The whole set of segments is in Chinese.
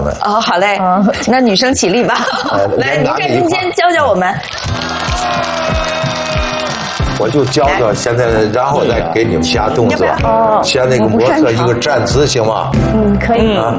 们。 哦，好嘞，那女生起立吧。来，您站中间教教我们。 我就教个现在，然后再给你们下动作。先那个模特一个站姿，行吗？ 可以啊。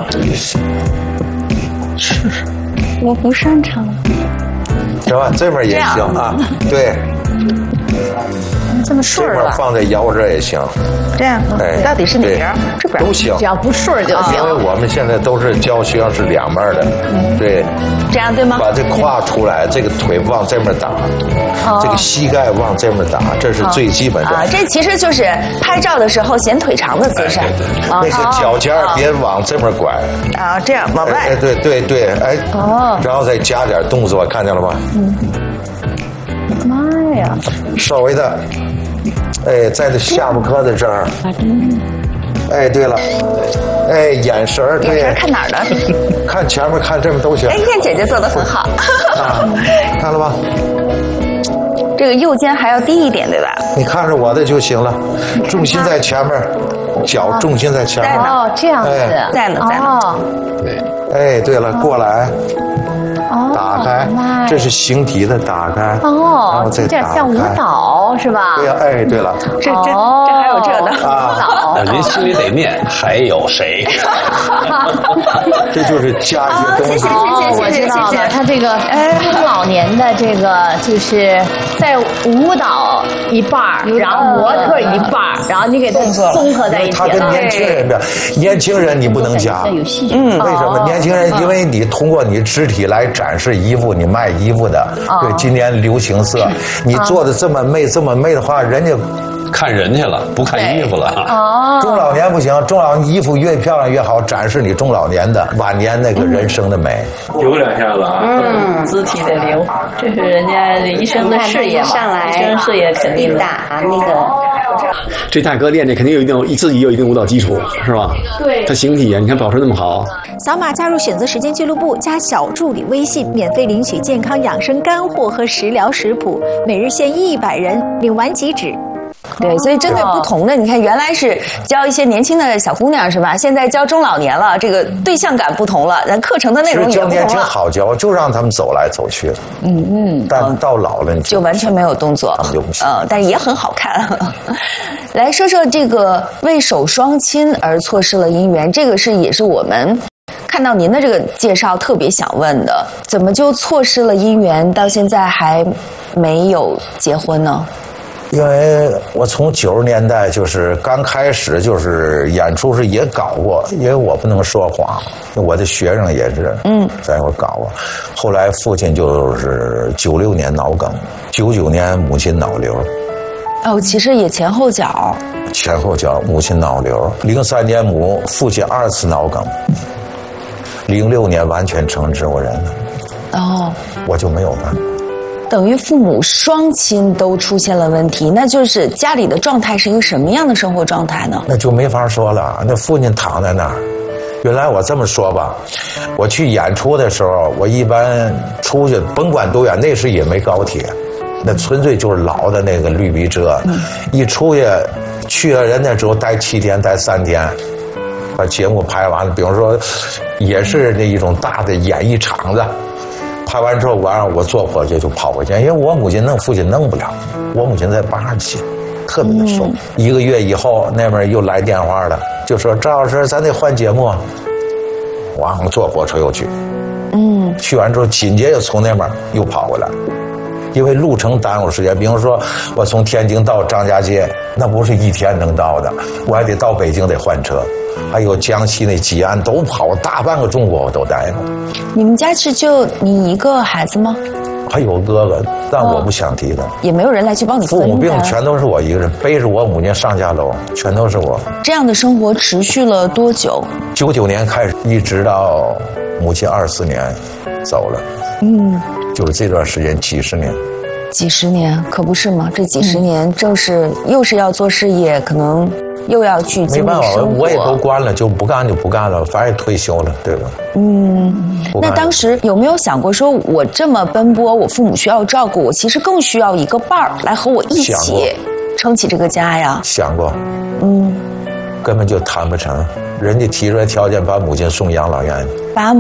我不擅长。 是吧？这边也行啊。对。 这么顺这边放在腰这也行。 这样，到底是哪边？这边都行， 只要不顺就行。 因为我们现在都是教学生是两面的，对。 这样对吗？ 把这胯出来，这个腿往这边打，这个膝盖往这边打，这是最基本的。 这其实就是拍照的时候显腿长的姿势。 那个脚尖别往这边拐。 啊，这样往外。 对，哎。然后再加点动作，看见了吗？ 妈呀！ 稍微的。哎，在这下巴颏的这儿。哎，对了，哎，眼神儿，对。 眼神看哪儿呢？ 看前面，看这边都行。 哎，你看姐姐做的很好。 看了吧？ 这个右肩还要低一点，对吧？ 你看着我的就行了，重心在前面，脚重心在前面。 哦，这样子， 在呢。 对。哎，对了，过来。打开，这是形体的打开，然后再打开， 有点像舞蹈是吧？ 对呀，哎，对了， 这还有这的舞蹈， 您心里得念还有谁？ 这就是加一些东西。 我知道了，他这个中老年的这个就是在舞蹈一半，然后模特一半，然后你给他综合在一起。 他跟年轻人比，年轻人你不能加，为什么？年轻人因为你通过你肢体来展示衣服，你卖衣服的，对，今年流行色，你做的这么美的话，人家看人家了，不看衣服了。 中老年不行，中老年衣服越漂亮越好，展示你中老年的晚年那个人生的美。 留两下子啊， 肢体的留，这是人家一生的事业嘛， 上来一生事业肯定打那个。 这大哥练这肯定自己有一定舞蹈基础，是吧？ 对， 他形体啊，你看保持那么好。 扫码加入选择时间俱乐部，加小助理微信，免费领取健康养生干货和食疗食谱，每日限100人，领完即止。 对，所以针对不同的，你看原来是教一些年轻的小姑娘是吧？现在教中老年了，这个对象感不同了，咱课程的内容也不同了。 教年轻好教，就让他们走来走去。但到老了就完全没有动作，但是也很好看。来说说这个为守双亲而错失了姻缘，这个也是我们看到您的这个介绍特别想问的，怎么就错失了姻缘，到现在还没有结婚呢？ 因为我从90年代就是刚开始就是演出时也搞过，因为我不能说谎，我的学生也是，在我搞过。后来父亲就是96年脑梗，99年母亲脑瘤。 其实也前后脚， 母亲脑瘤。03年父亲2次脑梗，06年完全成植物人了。我就没有办法。 等于父母双亲都出现了问题，那就是家里的状态是一个什么样的生活状态呢？ 那就没法说了。那父亲躺在那儿，原来我这么说吧，我去演出的时候，我一般出去甭管多远，那时也没高铁，那纯粹就是老的那个绿皮车，一出去了人那之后待7天，待3天，把节目拍完了。比方说，也是那一种大的演艺场子。拍完之后，我坐火车就跑回去，因为我母亲父亲弄不了。我母亲在80几，特别的瘦。1个月以后，那边又来电话了，就说赵老师，咱得换节目。我坐火车又去，去完之后紧接着从那边又跑回来，因为路程耽误时间。比如说，我从天津到张家界，那不是1天能到的，我还得到北京得换车。还有江西那吉安都跑，大半个中国我都待过。 你们家是就你一个孩子吗？ 还有哥哥，但我不想提他。 也没有人来去帮你分担。 父母病全都是我一个人背着我母亲上下楼，全都是我。 这样的生活持续了多久 ？99年开始，一直到母亲24年走了。就是这段时间几十年。 几十年可不是吗？这几十年正是又是要做事业，可能又要去经历生活。没办法， 我也都关了，就不干了，反正也退休了，对吧？ 那当时有没有想过说，我这么奔波，我父母需要照顾，我其实更需要一个伴儿来和我一起撑起这个家呀？ 想过，根本就谈不成。人家提出来条件，把母亲送养老院， 把